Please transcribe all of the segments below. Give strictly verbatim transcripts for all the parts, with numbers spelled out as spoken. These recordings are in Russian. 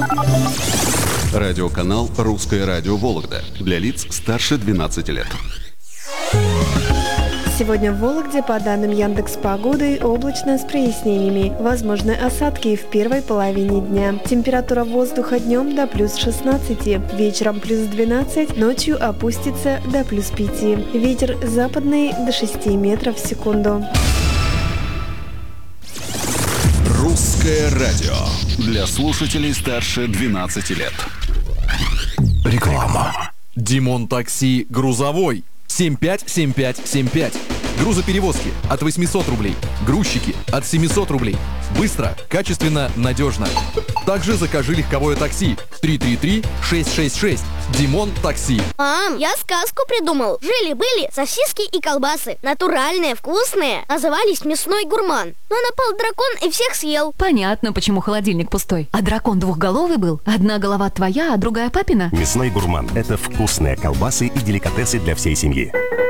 Радиоканал «Русское радио Вологда» для лиц старше двенадцати лет. Сегодня в Вологде, по данным Яндекс.Погоды, облачно с прояснениями. Возможны осадки в первой половине дня. Температура воздуха днем до плюс шестнадцати, вечером плюс двенадцать, ночью опустится до плюс пяти. Ветер западный до шести метров в секунду. Русское радио для слушателей старше двенадцати лет. Реклама. Димон Такси грузовой. семь пять семь пять семь пять. Грузоперевозки от восьмисот рублей. Грузчики от семисот рублей. Быстро, качественно, надежно. Также закажи легковое такси. три три три шесть шесть шесть. Димон Такси. Мам, я сказку придумал. Жили-были сосиски и колбасы. Натуральные, вкусные. Назывались «Мясной гурман». Но напал дракон и всех съел. Понятно, почему холодильник пустой. А дракон двухголовый был? Одна голова твоя, а другая папина? «Мясной гурман» — это вкусные колбасы и деликатесы для всей семьи.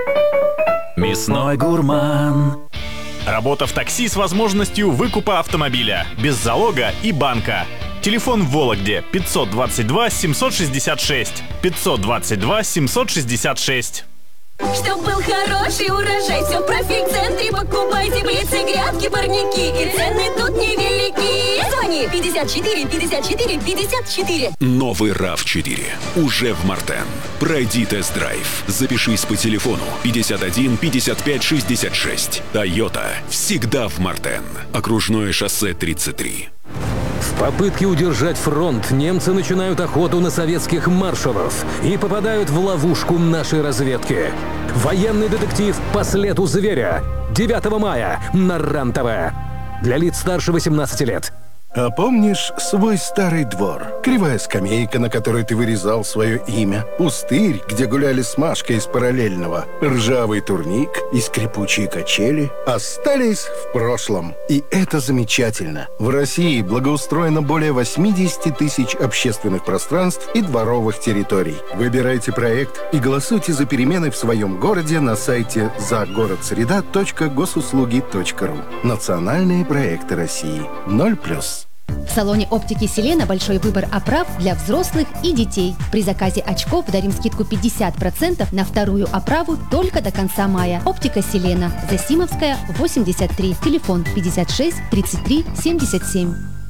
«Мясной гурман». Работа в такси с возможностью выкупа автомобиля, без залога и банка. Телефон в Вологде пятьсот двадцать два семьсот шестьдесят шесть. пятьсот двадцать два семьсот шестьдесят шесть. Чтоб был хороший урожай, все в профи-центре покупайте. Теплицы, грядки, парники, и цены тут невелики. Звони пятьдесят четыре пятьдесят четыре пятьдесят четыре. Новый рав четыре уже в Мартен. Пройди тест-драйв. Запишись по телефону пятьдесят один пятьдесят пять шестьдесят шесть. Тойота всегда в Мартен. Окружное шоссе тридцать три. В попытке удержать фронт немцы начинают охоту на советских маршалов и попадают в ловушку нашей разведки. Военный детектив «По следу зверя» девятого мая на РЕН-ТВ. Для лиц старше восемнадцати лет. А помнишь свой старый двор? Кривая скамейка, на которой ты вырезал свое имя. Пустырь, где гуляли с Машкой из параллельного. Ржавый турник и скрипучие качели остались в прошлом. И это замечательно. В России благоустроено более восемьдесят тысяч общественных пространств и дворовых территорий. Выбирайте проект и голосуйте за перемены в своем городе на сайте загородсреда точка госуслуги точка ру. Национальные проекты России. ноль плюс. В салоне оптики «Селена» большой выбор оправ для взрослых и детей. При заказе очков дарим скидку пятьдесят процентов на вторую оправу только до конца мая. Оптика «Селена». Засимовская, восемьдесят три. Телефон пятьдесят шесть тридцать три семьдесят семь.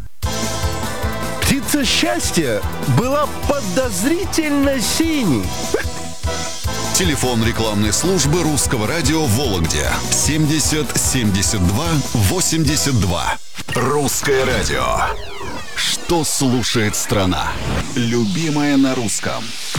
Птица счастья была подозрительно синей. Телефон рекламной службы Русского радио в Вологде семьдесят семьдесят два восемьдесят два. Русское радио. Что слушает страна? Любимое на русском.